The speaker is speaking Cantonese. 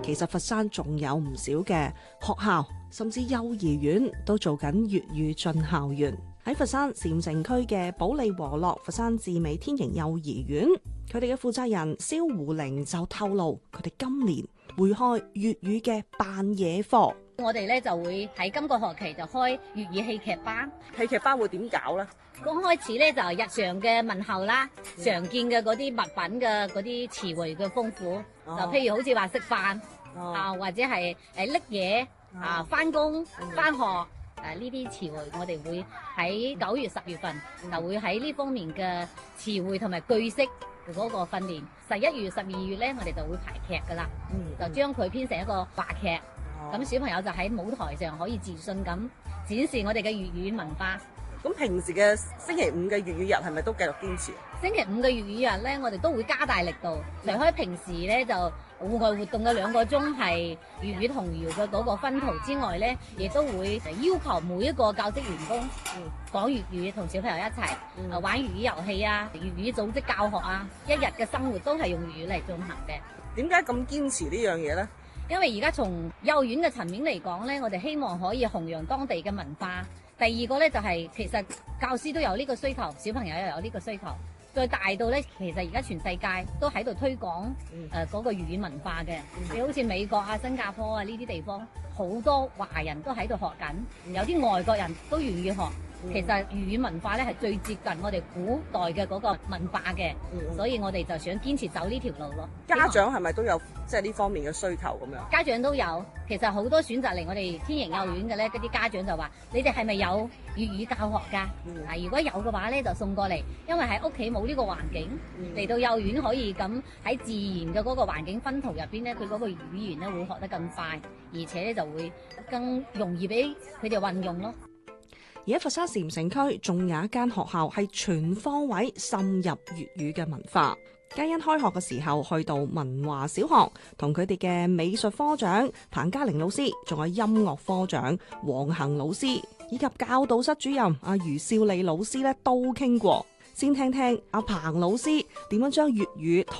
其實佛山仲有唔少嘅學校，甚至幼兒園都做緊粵語進校園。喺佛山禪城區嘅保利和樂佛山智美天盈幼兒園，佢哋嘅負責人蕭胡玲就透露，佢哋今年會開粵語嘅扮嘢課。 我哋咧就會喺今個學期就開粵語戲劇班。 戲劇班會點搞呢？ 剛開始咧就日常嘅問候啦，常見嘅嗰啲物品嘅嗰啲詞彙嘅豐富，就譬如好似話食飯或者係拎嘢返工返學呢啲詞彙，我哋會喺9月10月份就會喺呢方面嘅詞彙同埋句式嗰個訓練。11月12月咧，我哋就會排劇噶啦，就將佢編成一個話劇。咁小朋友就喺舞台上可以自信咁展示我哋嘅粵語文化。 咁平時嘅星期五嘅粵語日係咪都繼續堅持？ 星期五嘅粵語日咧，我哋都會加大力度。除開平時咧就戶外活動嘅2個鐘係粵語童謠嘅嗰個分途之外咧，亦都會要求每一個教職員工講粵語，同小朋友一齊玩粵語遊戲啊，粵語組織教學啊，一日嘅生活都係用粵語嚟進行嘅。 點解咁堅持呢樣嘢呢？ 因為而家從幼兒園嘅層面嚟講咧，我哋希望可以弘揚當地嘅文化。第二個咧就係其實教師都有呢個需求，小朋友又有呢個需求。再大到咧，其實而家全世界都喺度推廣嗰個粵語文化嘅。你好似美國啊、新加坡啊呢啲地方，好多華人都喺度學緊，有啲外國人都願意學。其實粵語文化咧係最接近我哋古代嘅嗰個文化嘅，所以我哋就想堅持走呢條路咯。 家長係咪都有即係呢方面嘅需求咁樣？ 家長都有，其實好多選擇嚟我哋天盈幼兒園嘅咧，嗰啲家長就話：你哋係咪有粵語教學㗎？如果有嘅話咧，就送過嚟，因為喺屋企冇呢個環境，嚟到幼兒園可以咁喺自然嘅嗰個環境薰陶入邊咧，佢嗰個語言咧會學得更快，而且咧就會更容易俾佢哋運用咯。 而喺佛山禪城區仲有一間學校係全方位滲入粵語嘅文化。嘉欣開學嘅時候去到文華小學，同佢哋嘅美術科長彭嘉玲老師，仲有音樂科長黃恒老師，以及教導室主任阿余少利老師咧都傾過。先聽聽阿彭老師點樣將粵語